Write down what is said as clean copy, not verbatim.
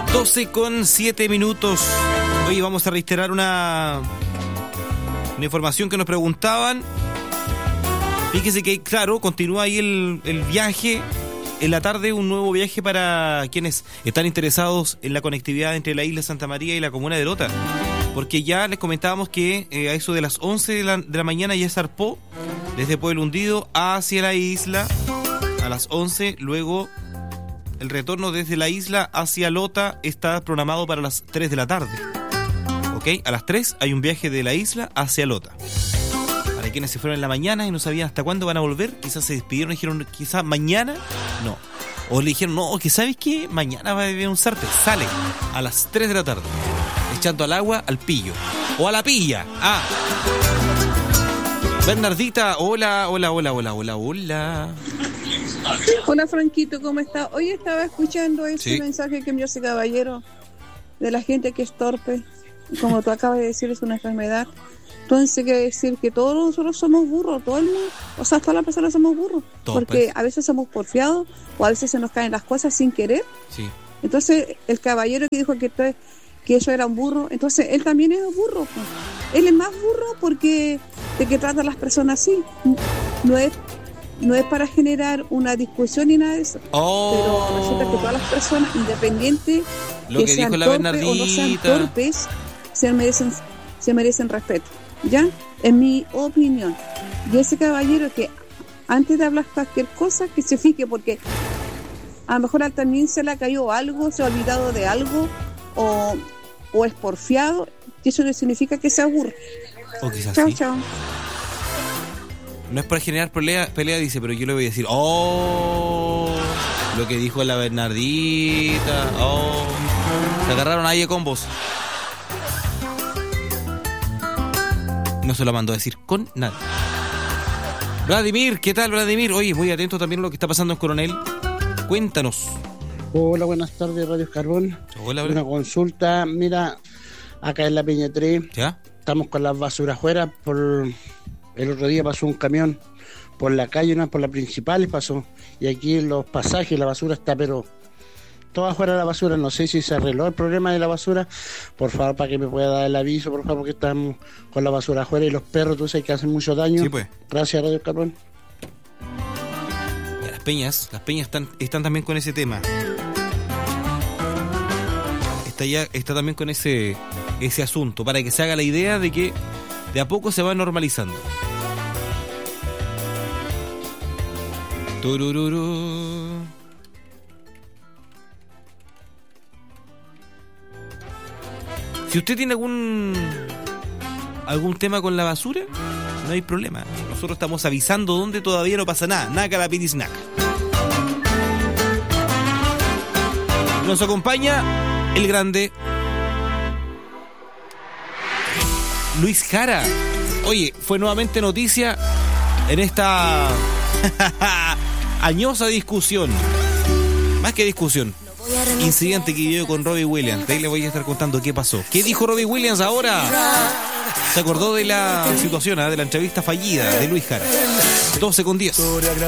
12:07. Hoy vamos a reiterar una información que nos preguntaban. Fíjese que, claro, continúa ahí el viaje. En la tarde, un nuevo viaje para quienes están interesados en la conectividad entre la isla Santa María y la comuna de Lota. Porque ya les comentábamos que a eso de las 11 de la mañana ya zarpó desde Pueblo Hundido hacia la isla a las 11. Luego el retorno desde la isla hacia Lota está programado para las 3 de la tarde. ¿Ok? A las 3 hay un viaje de la isla hacia Lota. Para quienes se fueron en la mañana y no sabían hasta cuándo van a volver, quizás se despidieron y dijeron, quizás mañana, no. O le dijeron, no, que ¿sabes qué? Mañana va a haber un zarpe. Sale a las 3 de la tarde, echando al agua al pillo. O a la pilla. Bernardita, hola. Hola Franquito, ¿cómo está? Hoy estaba escuchando ese mensaje que envió ese caballero de la gente que es torpe. Como tú acabas de decir, es una enfermedad. Entonces quiere decir que todos nosotros somos burros, todo el mundo, o sea, todas las personas somos burros, porque a veces somos porfiados o a veces se nos caen las cosas sin querer. Sí. Entonces el caballero que dijo que eso era un burro, entonces él también es un burro, pues. Él es más burro porque de que trata a las personas así. No es para generar una discusión ni nada de eso. Pero resulta que todas las personas, independientes lo que sean dijo la torpes Bernardita o no sean torpes, se merecen respeto. ¿Ya? En mi opinión. Y ese caballero que antes de hablar cualquier cosa, que se fije, porque a lo mejor a él también se le cayó algo, se ha olvidado de algo, o es porfiado, y eso no significa que se aburre. O quizás chao, sí. chao. No es para generar pelea, dice, pero yo le voy a decir, lo que dijo la Bernardita, se agarraron ahí de combos. No se lo mandó a decir con nada. Vladimir, ¿qué tal, Vladimir? Oye, muy atento también a lo que está pasando en Coronel. Cuéntanos. Hola, buenas tardes, Radio Carbón. Hola. Una consulta, mira, acá en la Peña 3, ¿ya? Estamos con las basuras afuera. El otro día pasó un camión por la calle, no por la principal, pasó. Y aquí en los pasajes la basura está, pero toda afuera la basura. No sé si se arregló el problema de la basura. Por favor, para que me pueda dar el aviso, por favor, porque estamos con la basura afuera y los perros, tú sabes que hacen mucho daño. Sí, pues. Gracias, Radio Carbón. Las peñas están también con ese tema. Está también con ese asunto, para que se haga la idea de que de a poco se va normalizando. Turururu. Si usted tiene algún tema con la basura, no hay problema. Nosotros estamos avisando donde todavía no pasa nada. Naca la pitisnaca. Nos acompaña el grande Luis Jara. Oye, fue nuevamente noticia en esta añosa discusión. Más que discusión, incidente que vivió con Robbie Williams. De ahí le voy a estar contando qué pasó. ¿Qué dijo Robbie Williams ahora? Se acordó de la situación, de la entrevista fallida de Luis Jara. 12:10.